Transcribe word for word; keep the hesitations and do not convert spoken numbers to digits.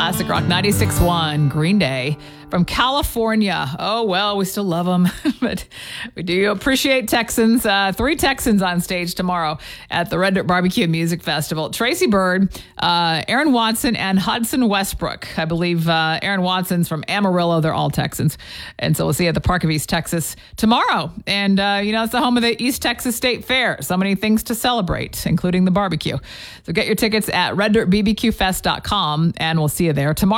Classic Rock ninety-six point one, Green Day from California. Oh, well, we still love them, but we do appreciate Texans. Uh, three Texans on stage tomorrow at the Red Dirt Barbecue Music Festival. Tracy Byrd, uh, Aaron Watson, and Hudson Westbrook. I believe uh, Aaron Watson's from Amarillo. They're all Texans. And so we'll see you at the Park of East Texas tomorrow. And, uh, you know, it's the home of the East Texas State Fair. So many things to celebrate, including the barbecue. So get your tickets at red dirt b b q fest dot com, and we'll see you there tomorrow.